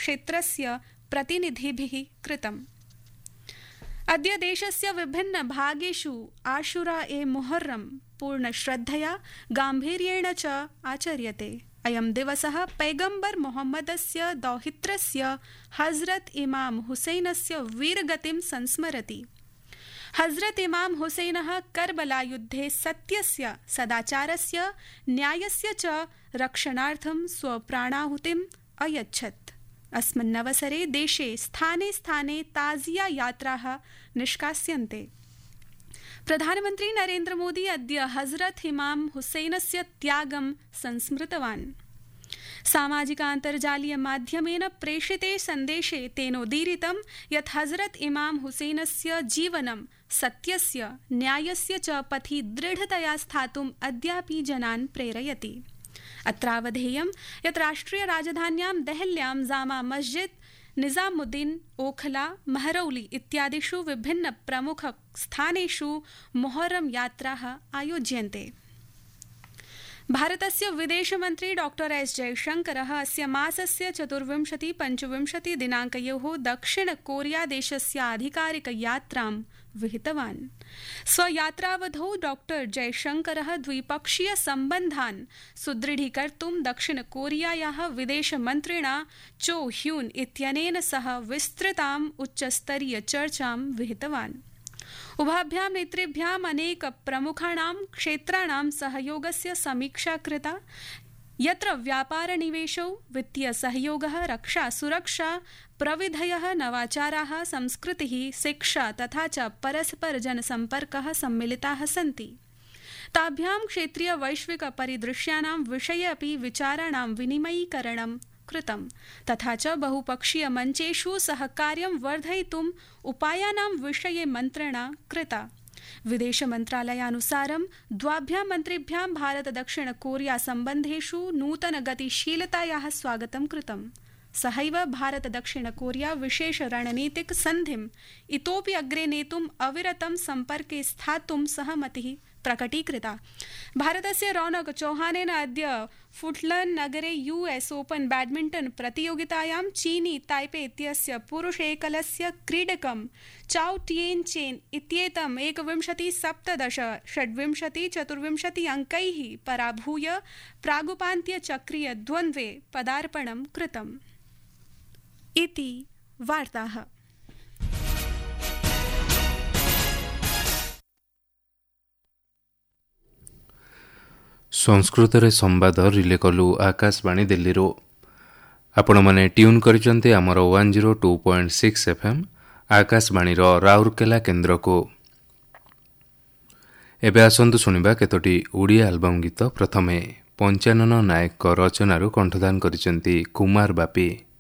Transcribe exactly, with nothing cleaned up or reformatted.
क्षेत्रस्य प्रतिनिधिभिः कृतम्। अद्य देशस्य विभिन्न भागेषु आशुरा ए मुहर्रम पूर्णश्रद्धया गाम्भीर्येण च आचर्यते। अयं दिवसः पैगम्बर मोहम्मदस्य दौहित्रस्य हजरत इमाम हुसैनस्य वीरगतिं संस्मरति। हजरत इमाम हुसैनः करबला युद्धे सत्यस्य, सदाचारस्य, न्यायस्य च रक्षणार्थं स्वप्राणाहुतिम् अयच्छत्। अस्मिन्नवसरे देशे स्थाने स्थाने ताजिया यात्राः निष्कास्यन्ते। प्रधानमन्त्री नरेन्द्र मोदी अद्य हजरत इमाम हुसैनस्य त्यागं संस्मृतवान्। सामाजिकान्तर्जालीय माध्यमेन प्रेषिते सन्देशे तेनोदीरितं यत् हजरत इमाम हुसैनस्य जीवनं सत्यस्य, न्यायस्य च पथि दृढतया स्थातुम् अद्यापि जनान् प्रेरयति। अत्रावधेयं यत् राष्ट्रिय राजधान्यां देहल्यां जामा मस्जिद, निजामुद्दीन, ओखला, महरौली इत्यादिषु विभिन्न प्रमुख स्थानेषु मुहर्रम यात्राः आयोज्यन्ते। भारतस्य विदेशमन्त्री डॉक्टर एस जयशंकरः अस्य मासस्य चतुर्विंशति पञ्चविंशति दिनाङ्कयोः दक्षिण कोरिया देशस्य आधिकारिक यात्रां विहितवान्। स्वयात्रावधौ डॉक्टर जयशंकरः द्विपक्षीय सम्बन्धान् सुदृढीकर्तुं दक्षिण कोरियायाः विदेशमन्त्रिणा चो ह्यून इत्यनेन सह विस्तृताम् उच्चस्तरीय चर्चां विहितवान्। उभाभ्यां नेतृभ्याम् अनेक प्रमुखाणां क्षेत्राणां सहयोगस्य समीक्षा कृता, यत्र व्यापार निवेशौ, वित्तीय सहयोगः, रक्षा सुरक्षा, प्रविधयः, नवाचाराः, संस्कृतिः, शिक्षा तथा च परस्पर जनसम्पर्कः सम्मिलिताः सन्ति। ताभ्यां क्षेत्रीय वैश्विक परिदृश्यानां विषये अपि विचाराणां विनिमयीकरणं कृतं, तथा च बहुपक्षीय मञ्चेषु सहकार्यं वर्धयितुम् उपायानां विषये मन्त्रणा कृता। विदेशमन्त्रालयानुसारं द्वाभ्यां मन्त्रिभ्यां भारत दक्षिण कोरिया सम्बन्धेषु नूतन गतिशीलतायाः स्वागतं कृतम्। सहैव भारत दक्षिण कोरिया विशेष रणनीतिक सन्धिम् इतोपि अग्रे नेतुम् अविरतं सम्पर्के स्थातुं सहमतिः प्रकटीकृता। भारतस्य रौनक चौहानेन अद्य फुटलन नगरे यूएस ओपन बैडमिंटन प्रतियोगितायां चीनी ताइपे इत्यस्य पुरुष एकलस्य क्रीडकं चाओ टिएन चेन इत्येतम् एकविंशति सप्तदश षड्विंशति चतुर्विंशति अंकैः पराभूय प्रागुपान्त्य चक्रीय द्वन्द्वे पदार्पणं कृतम्। इति वार्ताः। संस्कृत संवाद रिले कलु आकाशवाणी दिल्ली। आपण मैंने ट्यून करिसेंते आमर one zero two point six FM Akashvani Rourkela केन्द्र को। एबे आसंतु सुनिबा केतोटी ओडिया एल्बम गीत। प्रथमे पंचानन नायक रचनारू कंठदान करिसेंती कुमार बापी।